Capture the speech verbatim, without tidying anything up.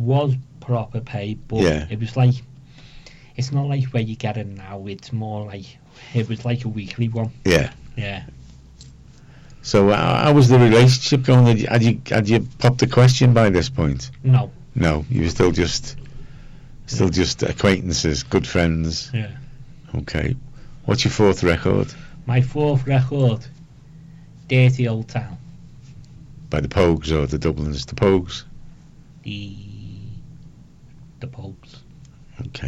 was proper pay, but Yeah. it was like, it's not like where you get it now. It's more like, it was like a weekly one. Yeah. Yeah. So uh, how was the relationship going? Had you, had you had you popped the question by this point? No. No, you were still just still Yeah. just acquaintances, good friends. Yeah. Okay. What's your fourth record? My fourth record, Dirty Old Town. By the Pogues or the Dubliners? The Pogues. The the Pogues. Okay.